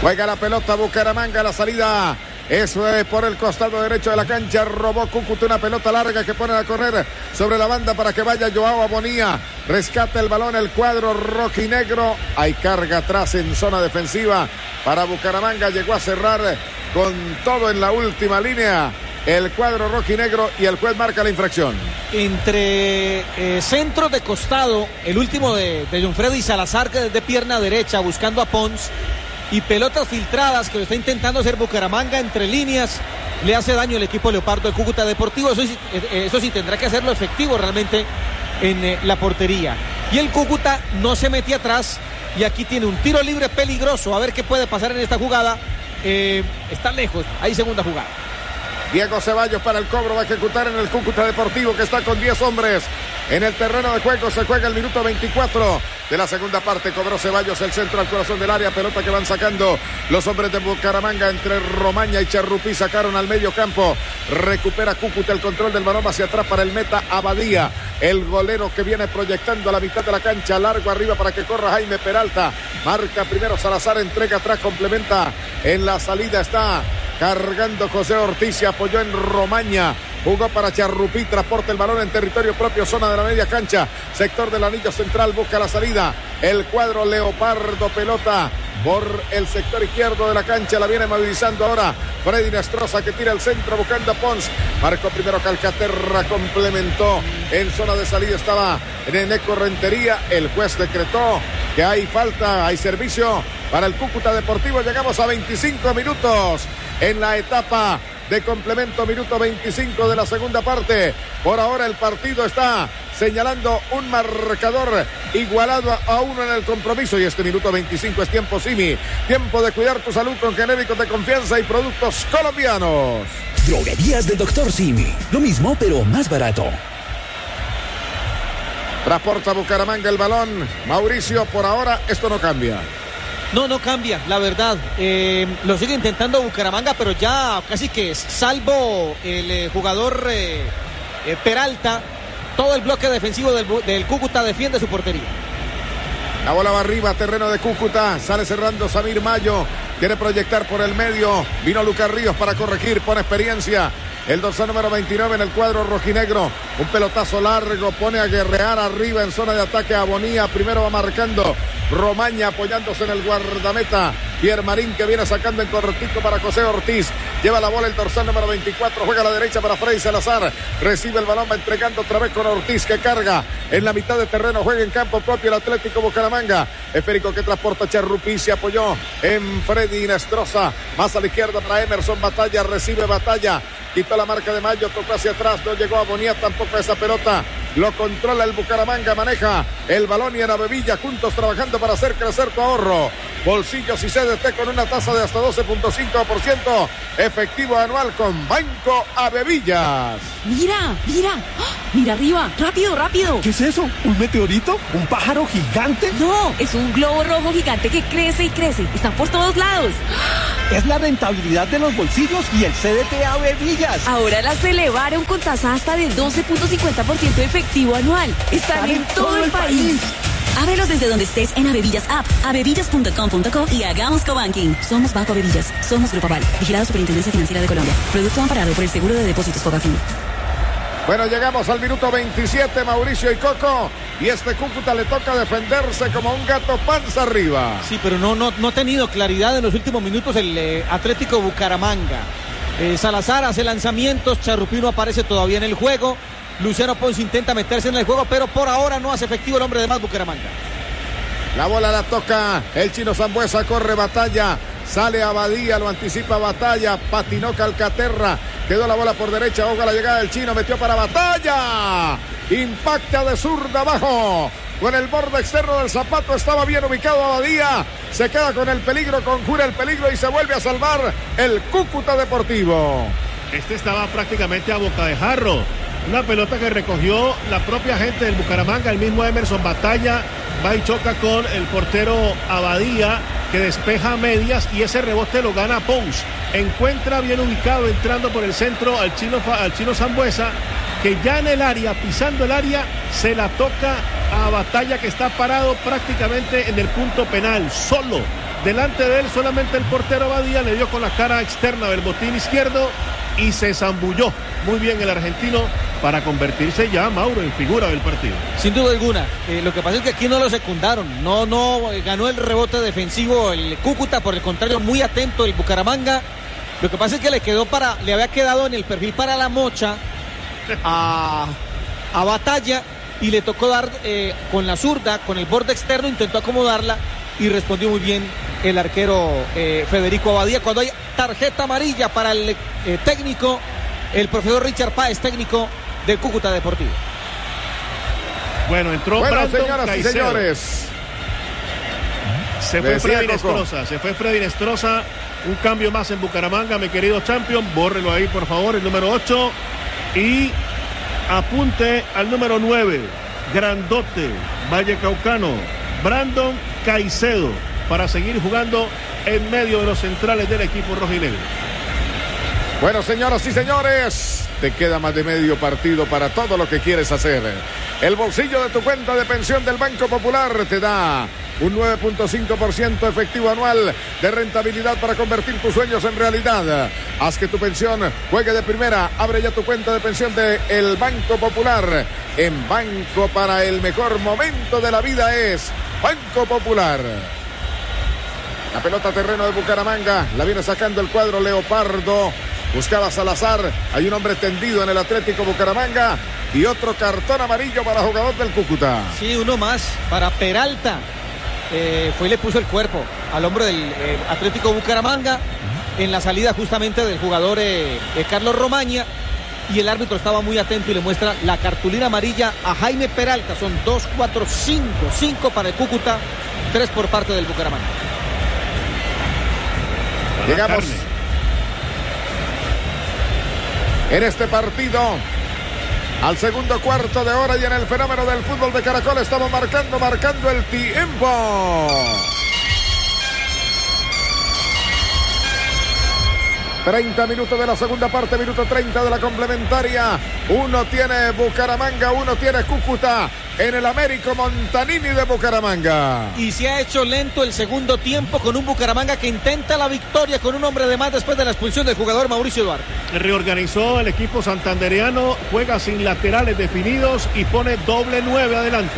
Juega la pelota Bucaramanga, la salida. Eso es por el costado derecho de la cancha. Robó Cúcuta una pelota larga que ponen a correr sobre la banda para que vaya Joao Abonía. Rescata el balón el cuadro rojinegro. Hay carga atrás en zona defensiva para Bucaramanga. Llegó a cerrar con todo en la última línea el cuadro rojinegro y el juez marca la infracción. Entre centros de costado, el último de John Freddy Salazar, que desde pierna derecha buscando a Pons, y pelotas filtradas que lo está intentando hacer Bucaramanga entre líneas, le hace daño el equipo Leopardo de Cúcuta Deportivo. Eso sí tendrá que hacerlo efectivo realmente en la portería. Y el Cúcuta no se mete atrás y aquí tiene un tiro libre peligroso. A ver qué puede pasar en esta jugada. Está lejos, hay segunda jugada. Diego Ceballos para el cobro, va a ejecutar en el Cúcuta Deportivo, que está con 10 hombres en el terreno de juego. Se juega el minuto 24 de la segunda parte. Cobró Ceballos el centro al corazón del área, pelota que van sacando los hombres de Bucaramanga entre Romaña y Charrupí. Sacaron al medio campo, recupera Cúcuta el control del balón hacia atrás para el meta Abadía, el golero que viene proyectando a la mitad de la cancha, largo arriba para que corra Jaime Peralta. Marca primero Salazar, entrega atrás, complementa en la salida, está cargando José Ortiz, se apoyó en Romaña, jugó para Charrupí, transporta el balón en territorio propio, zona de la media cancha, sector del anillo central, busca la salida, el cuadro Leopardo, pelota por el sector izquierdo de la cancha, la viene movilizando ahora Freddy Nestroza, que tira el centro buscando a Pons, marcó primero Calcaterra, complementó en zona de salida, estaba Neneco Rentería, el juez decretó que hay falta, hay servicio para el Cúcuta Deportivo. Llegamos a 25 minutos en la etapa de complemento, minuto 25 de la segunda parte. Por ahora el partido está señalando un marcador igualado a 1 en el compromiso, y este minuto 25 es tiempo Simi, tiempo de cuidar tu salud con genéricos de confianza y productos colombianos. Droguerías del Dr. Simi, lo mismo pero más barato. Transporta Bucaramanga el balón. Mauricio, por ahora esto no cambia. No cambia, la verdad. Lo sigue intentando Bucaramanga, pero ya casi que salvo el jugador Peralta, todo el bloque defensivo del Cúcuta defiende su portería. La bola va arriba, terreno de Cúcuta, sale cerrando Samir Mayo, quiere proyectar por el medio, vino Lucas Ríos para corregir, pone experiencia. El dorsal número 29 en el cuadro rojinegro. Un pelotazo largo, pone a guerrear arriba en zona de ataque a Bonía. Primero va marcando Romaña, apoyándose en el guardameta Pierre Marín, que viene sacando en cortico para José Ortiz. Lleva la bola el dorsal número 24, juega a la derecha para Freddy Salazar. Recibe el balón, va entregando otra vez con Ortiz, que carga en la mitad de terreno. Juega en campo propio el Atlético Bucaramanga. Esférico que transporta Charrupí, se apoyó en Freddy Nestroza. Más a la izquierda para Emerson Batalla, recibe Batalla. Quitó la marca de Mayo, tocó hacia atrás, no llegó a Bonía tampoco esa pelota. Lo controla el Bucaramanga, maneja el balón y en Avevilla, juntos trabajando para hacer crecer tu ahorro. Bolsillos y CDT con una tasa de hasta 12.5% efectivo anual con Banco Avevillas. Mira, mira arriba, rápido. ¿Qué es eso? ¿Un meteorito? ¿Un pájaro gigante? No, es un globo rojo gigante que crece y crece. Están por todos lados. Es la rentabilidad de los bolsillos y el CDT Avevillas. Ahora las elevaron con tasa hasta del 12.50% efectivo anual. Están en todo el país. Ábrelos desde donde estés en Avevillas App, avevillas.com.co y hagamos cobanking. Somos Banco Avevillas, somos Grupo Aval, vigilado Superintendencia Financiera de Colombia. Producto amparado por el Seguro de Depósitos Fogafín. Bueno, llegamos al minuto 27, Mauricio y Coco, y este Cúcuta le toca defenderse como un gato panza arriba. Sí, pero no ha tenido claridad en los últimos minutos el Atlético Bucaramanga. Salazar hace lanzamientos, Charrupí no aparece todavía en el juego. Luciano Pons intenta meterse en el juego, pero por ahora no hace efectivo el hombre de más Bucaramanga. La bola la toca el Chino Sambuesa, corre Batalla, sale Abadía, lo anticipa Batalla, patinó Calcaterra, quedó la bola por derecha, ojo a la llegada del Chino, metió para Batalla, impacta de zurda abajo, con el borde externo del zapato, estaba bien ubicado Abadía, se queda con el peligro, conjura el peligro y se vuelve a salvar el Cúcuta Deportivo. Este estaba prácticamente a boca de jarro. Una pelota que recogió la propia gente del Bucaramanga, el mismo Emerson Batalla, va y choca con el portero Abadía, que despeja a medias y ese rebote lo gana Pons. Encuentra bien ubicado entrando por el centro al Chino Sambuesa, que ya en el área, pisando el área, se la toca a Batalla, que está parado prácticamente en el punto penal, solo. Delante de él solamente el portero Abadía le dio con la cara externa del botín izquierdo y se zambulló muy bien el argentino para convertirse ya, Mauro, en figura del partido. Sin duda alguna. Lo que pasa es que aquí no lo secundaron. No ganó el rebote defensivo el Cúcuta, por el contrario, muy atento el Bucaramanga. Lo que pasa es que le había quedado en el perfil para la mocha a Batalla y le tocó dar con la zurda, con el borde externo, intentó acomodarla y respondió muy bien el arquero Federico Abadía. Cuando hay tarjeta amarilla para el técnico, el profesor Richard Páez, técnico del Cúcuta Deportivo. Bueno, entró Brandon señoras Caicedo. y señores. Se fue Freddy Nestroza. Un cambio más en Bucaramanga, mi querido champion. Bórrelo ahí, por favor, el número 8. Y apunte al número 9, grandote, vallecaucano, Brandon Caicedo, para seguir jugando en medio de los centrales del equipo rojinegro. Bueno, señoras y señores, te queda más de medio partido para todo lo que quieres hacer. El bolsillo de tu cuenta de pensión del Banco Popular te da un 9.5% efectivo anual de rentabilidad para convertir tus sueños en realidad. Haz que tu pensión juegue de primera. Abre ya tu cuenta de pensión de el Banco Popular. En Banco para el mejor momento de la vida es Banco Popular. La pelota a terreno de Bucaramanga. La viene sacando el cuadro Leopardo. Buscaba Salazar. Hay un hombre tendido en el Atlético Bucaramanga. Y otro cartón amarillo para jugador del Cúcuta. Sí, uno más para Peralta. Fue y le puso el cuerpo al hombre del Atlético Bucaramanga en la salida justamente del jugador Carlos Romaña, y el árbitro estaba muy atento y le muestra la cartulina amarilla a Jaime Peralta. Son 2, 4, 5 para el Cúcuta, 3 por parte del Bucaramanga. Llegamos en este partido al segundo cuarto de hora, y en el fenómeno del fútbol de Caracol estamos marcando el tiempo. 30 minutos de la segunda parte, minuto 30 de la complementaria. Uno tiene Bucaramanga, uno tiene Cúcuta en el Américo Montanini de Bucaramanga. Y se ha hecho lento el segundo tiempo con un Bucaramanga que intenta la victoria con un hombre de más después de la expulsión del jugador Mauricio Duarte. Reorganizó el equipo santandereano, juega sin laterales definidos y pone doble 9 adelante.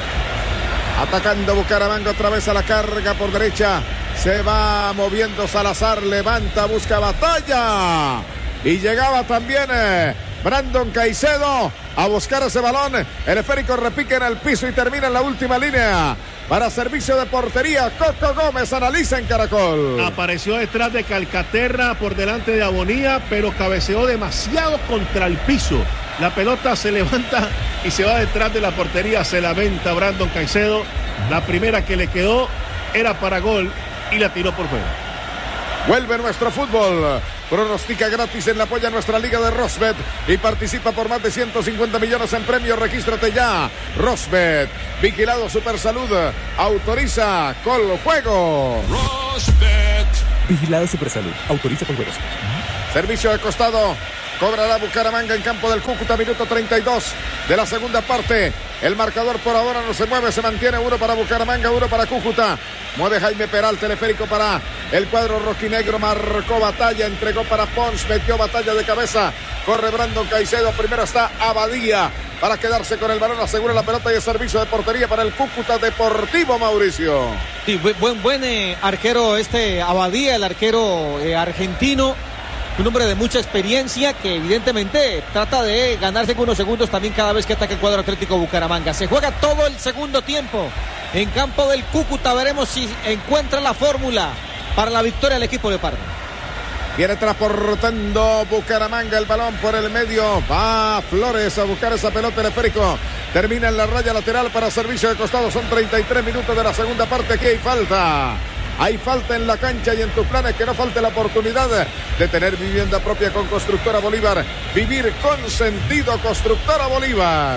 Atacando Bucaramanga otra vez a la carga por derecha. Se va moviendo Salazar, levanta, busca Batalla. Y llegaba también Brandon Caicedo a buscar ese balón. El esférico repique en el piso y termina en la última línea. Para servicio de portería, Coco Gómez analiza en Caracol. Apareció detrás de Calcaterra por delante de Abonía, pero cabeceó demasiado contra el piso. La pelota se levanta y se va detrás de la portería. Se lamenta Brandon Caicedo. La primera que le quedó era para gol y la tiró por fuera. Vuelve nuestro fútbol. Pronostica gratis en la polla nuestra liga de Rosbet y participa por más de 150 millones en premios. Regístrate ya. Rosbet, vigilado Supersalud, autoriza con juego. Rosbet, vigilado Supersalud, autoriza con juegos. Servicio de costado. Cobrará Bucaramanga en campo del Cúcuta, minuto 32 de la segunda parte. El marcador por ahora no se mueve, se mantiene. 1 para Bucaramanga, 1 para Cúcuta. Mueve Jaime Peralta, teleférico para el cuadro rojinegro. Marcó Batalla, entregó para Pons, metió Batalla de cabeza. Corre Brandon Caicedo, primero está Abadía para quedarse con el balón, asegura la pelota y el servicio de portería para el Cúcuta Deportivo, Mauricio. Sí, buen arquero Abadía, el arquero argentino. Un hombre de mucha experiencia que evidentemente trata de ganarse unos segundos también cada vez que ataca el cuadro Atlético Bucaramanga. Se juega todo el segundo tiempo en campo del Cúcuta. Veremos si encuentra la fórmula para la victoria del equipo Leopardo. Viene transportando Bucaramanga el balón por el medio. Va Flores a buscar esa pelota, el esférico. Termina en la raya lateral para servicio de costado. Son 33 minutos de la segunda parte. Aquí hay falta. Hay falta en la cancha y en tus planes que no falte la oportunidad de tener vivienda propia con Constructora Bolívar. Vivir con sentido, Constructora Bolívar.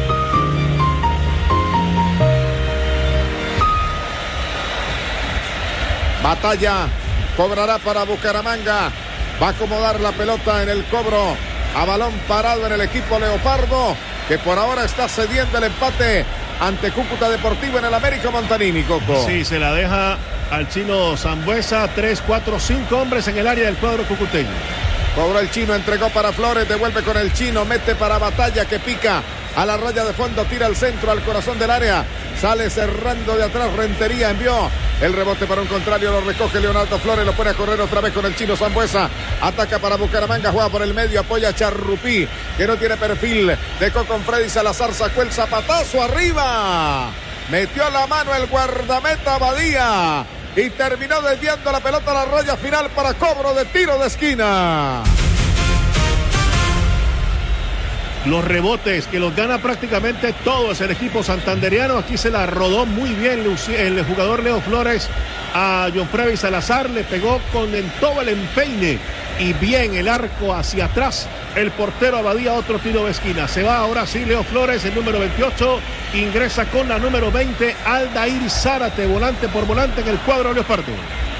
Batalla cobrará para Bucaramanga. Va a acomodar la pelota en el cobro a balón parado en el equipo Leopardo, que por ahora está cediendo el empate ante Cúcuta Deportivo en el Américo Montanini, Coco. Sí, se la deja al chino Sambuesa. 3, 4, 5 hombres en el área del cuadro cucuteño. Cobró el chino, entregó para Flores, devuelve con el chino, mete para Batalla que pica a la raya de fondo, tira al centro, al corazón del área, sale cerrando de atrás, Rentería envió el rebote para un contrario, lo recoge Leonardo Flores, lo pone a correr otra vez con el chino Sambuesa, ataca para Bucaramanga, juega por el medio, apoya a Charrupí, que no tiene perfil, dejó con Freddy Salazar, sacó el zapatazo arriba, metió la mano el guardameta Badía, y terminó desviando la pelota a la raya final para cobro de tiro de esquina. Los rebotes que los gana prácticamente todos el equipo santandereano. Aquí se la rodó muy bien el jugador Leo Flores a John Freddy Salazar. Le pegó en todo el empeine y bien el arco hacia atrás. El portero Abadía, otro tiro de esquina. Se va ahora sí Leo Flores, el número 28. Ingresa con la número 20, Aldair Zárate, volante por volante en el cuadro Leopardo.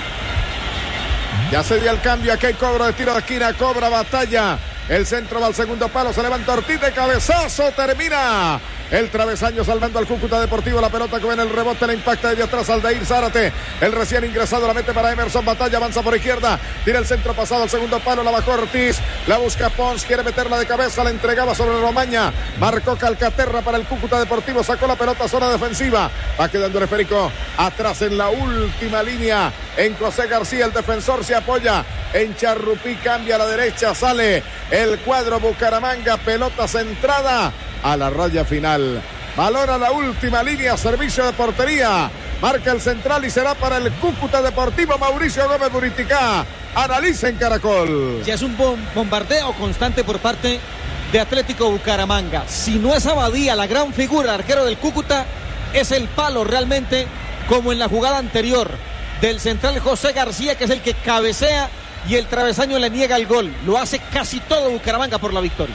Ya se dio el cambio, aquí hay cobro de tiro de esquina, cobra Batalla. El centro va al segundo palo, se levanta Ortiz de cabezazo, termina el travesaño salvando al Cúcuta Deportivo, la pelota que viene el rebote, le impacta desde atrás Aldair Zárate, el recién ingresado la mete para Emerson Batalla, avanza por izquierda, tira el centro pasado al segundo palo, la bajó Ortiz, la busca Pons, quiere meterla de cabeza, la entregaba sobre Romaña, marcó Calcaterra para el Cúcuta Deportivo, sacó la pelota a zona defensiva, va quedando el esférico atrás en la última línea, en José García, el defensor se apoya en Charrupí, cambia a la derecha, sale el cuadro Bucaramanga, pelota centrada a la raya final. Balón a la última línea, servicio de portería. Marca el central y será para el Cúcuta Deportivo Mauricio Gómez Buriticá. Analiza en Caracol. Ya es un bombardeo constante por parte de Atlético Bucaramanga. Si no es Abadía la gran figura, arquero del Cúcuta, es el palo realmente, como en la jugada anterior del central José García, que es el que cabecea y el travesaño le niega el gol. Lo hace casi todo Bucaramanga por la victoria.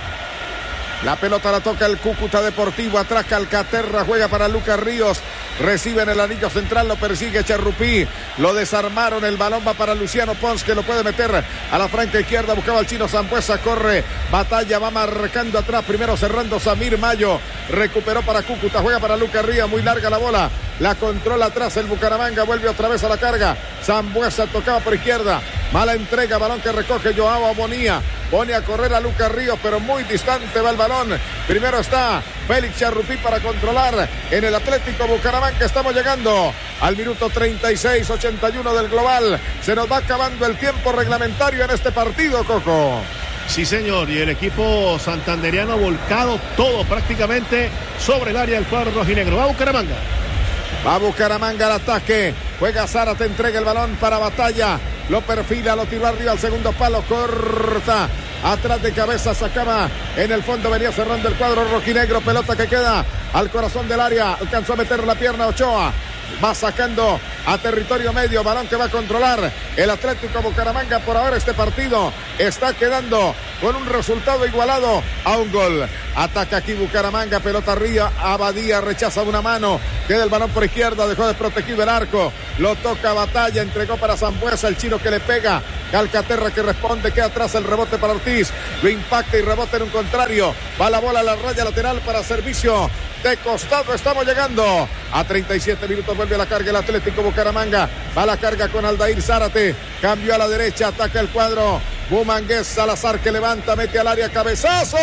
La pelota la toca el Cúcuta Deportivo, atrás Calcaterra, juega para Lucas Ríos, recibe en el anillo central, lo persigue Charrupí, lo desarmaron, el balón va para Luciano Pons, que lo puede meter a la franca izquierda, buscaba el chino Sambuesa, corre, Batalla, va marcando atrás, primero cerrando Samir Mayo, recuperó para Cúcuta, juega para Lucas Ríos, muy larga la bola, la controla atrás el Bucaramanga, vuelve otra vez a la carga, Sambuesa tocaba por izquierda, mala entrega, balón que recoge Joao Bonía, pone a correr a Lucas Ríos, pero muy distante va el balón. Primero está Félix Charrupí para controlar en el Atlético Bucaramanga. Estamos llegando al minuto 36-81 del global. Se nos va acabando el tiempo reglamentario en este partido, Coco. Sí, señor, y el equipo santandereano ha volcado todo prácticamente sobre el área del cuadro rojinegro. Va Bucaramanga. Va Bucaramanga al ataque. Juega Zárate, entrega el balón para Batalla. Lo perfila, lo tiró arriba al segundo palo. Corta. Atrás de cabeza, sacaba en el fondo, venía cerrando el cuadro rojinegro. Pelota que queda al corazón del área. Alcanzó a meter la pierna Ochoa. Va sacando a territorio medio, balón que va a controlar el Atlético Bucaramanga. Por ahora este partido está quedando con un resultado igualado a un gol. Ataca aquí Bucaramanga, pelota arriba, Abadía rechaza una mano, queda el balón por izquierda, dejó desprotegido el arco, lo toca Batalla, entregó para Sambuesa, el chino que le pega, Calcaterra que responde, queda atrás el rebote para Ortiz, lo impacta y rebota en un contrario, va la bola a la raya lateral para servicio de costado. Estamos llegando a 37 minutos, vuelve a la carga el Atlético Bucaramanga, va a la carga con Aldair Zárate, cambio a la derecha, ataca el cuadro Bumangués, Salazar que levanta, mete al área, cabezazo,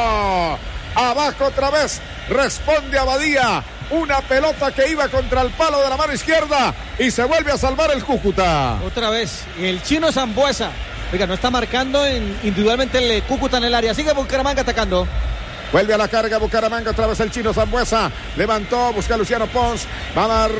abajo otra vez, responde Abadía, una pelota que iba contra el palo de la mano izquierda y se vuelve a salvar el Cúcuta. Otra vez, el chino Sambuesa, oiga, no está marcando individualmente el Cúcuta en el área, sigue Bucaramanga atacando. Vuelve a la carga Bucaramanga, otra vez el chino Sambuesa, levantó, busca a Luciano Pons, va a